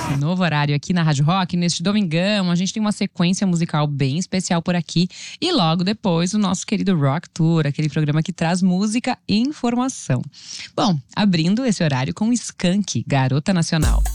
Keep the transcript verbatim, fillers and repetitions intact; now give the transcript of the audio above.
esse novo horário aqui na Rádio Rock. Neste domingão, a gente tem uma sequência musical bem especial por aqui. E logo depois, o nosso querido Rock Tour, aquele programa que traz música e informação. Bom, abrindo esse horário com Skank, Garota Nacional.